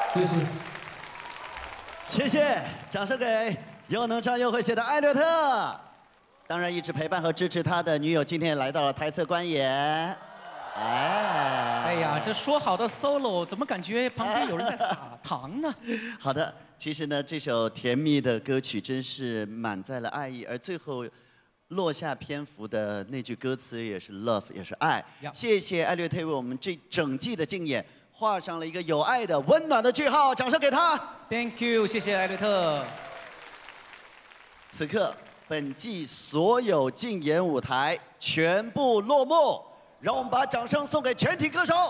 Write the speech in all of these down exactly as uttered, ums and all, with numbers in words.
谢谢。 谢谢，掌声给又能唱又会写的艾略特。当然，一直陪伴和支持他的女友今天也来到了台侧观演。哎， 哎呀，这说好的 solo 怎么感觉旁边有人在撒糖呢？ 好的，其实呢，这首甜蜜的歌曲真是满载了爱意，而最后落下篇幅的那句歌词也是 love， 也是爱。谢谢艾略特为我们这整季的竞演画上了一个有爱的温暖的句号，掌声给他。 Thank you， 谢谢艾略特。 此刻，本季所有竞演舞台全部落幕，让我们把掌声送给全体歌手。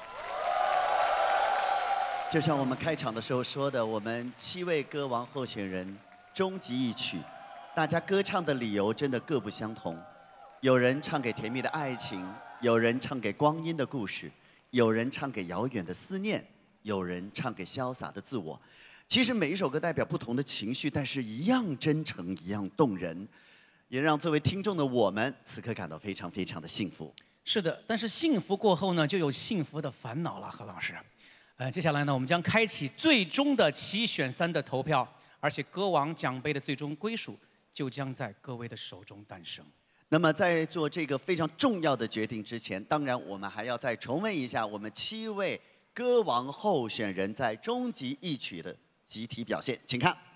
就像我们开场的时候说的，我们七位歌王候选人终极一曲，大家歌唱的理由真的各不相同。有人唱给甜蜜的爱情，有人唱给光阴的故事，有人唱给遥远的思念，有人唱给潇洒的自我。其实每一首歌代表不同的情绪，但是一样真诚，一样动人，也让作为听众的我们此刻感到非常非常的幸福。 是的，但是幸福过后呢，就有幸福的烦恼了，何老师。呃，接下来呢，我们将开启最终的七选三的投票，而且歌王奖杯的最终归属就将在各位的手中诞生。 那么在做这个非常重要的决定之前，当然我们还要再重温一下我们七位歌王候选人在终极一曲的集体表现，请看。